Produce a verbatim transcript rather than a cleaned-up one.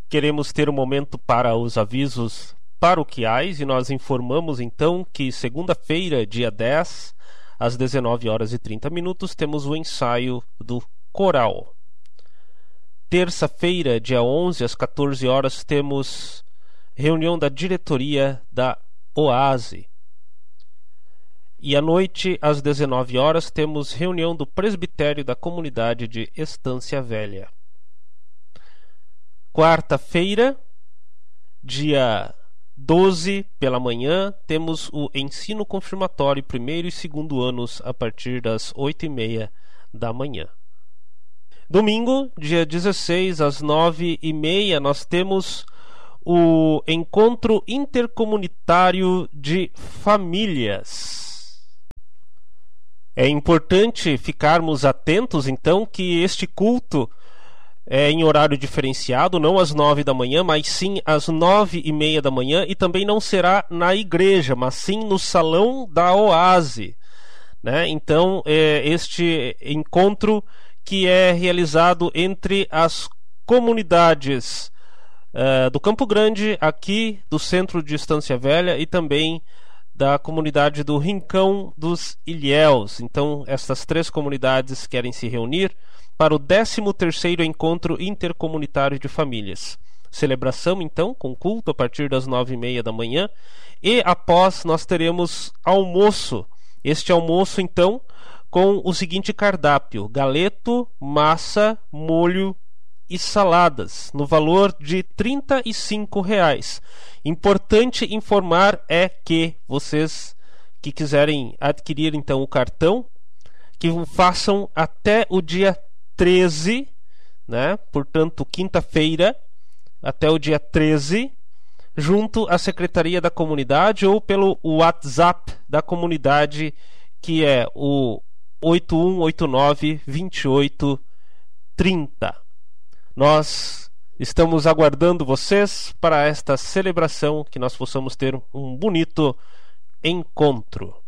Queremos ter um momento para os avisos paroquiais e nós informamos então que segunda-feira, dia dez, às dezenove horas e trinta minutos, temos o ensaio do coral. Terça-feira, dia onze, às quatorze horas, temos reunião da diretoria da OASE. E à noite, às dezenove horas, temos reunião do presbitério da comunidade de Estância Velha. Quarta-feira, dia doze, pela manhã, temos o ensino confirmatório primeiro e segundo anos a partir das oito e meia da manhã. Domingo, dia dezesseis, às nove e meia, nós temos o encontro intercomunitário de famílias. É importante ficarmos atentos, então, que este culto é em horário diferenciado, não às nove da manhã, mas sim às nove e meia da manhã, e também não será na igreja, mas sim no salão da OASE, né? Então, é este encontro que é realizado entre as comunidades uh, do Campo Grande, aqui do centro de Estância Velha, e também da comunidade do Rincão dos Ilhéus. Então, essas três comunidades querem se reunir para o décimo terceiro Encontro Intercomunitário de Famílias. Celebração, então, com culto a partir das nove e meia da manhã. E após nós teremos almoço. Este almoço, então, com o seguinte cardápio: galeto, massa, molho e saladas, no valor de trinta e cinco reais. Importante informar é que vocês que quiserem adquirir, então, o cartão, que façam até o dia treze, né? Portanto, quinta-feira, até o dia treze, junto à Secretaria da Comunidade ou pelo WhatsApp da comunidade, que é o oito um oito nove, dois oito três zero. Nós estamos aguardando vocês para esta celebração, que nós possamos ter um bonito encontro.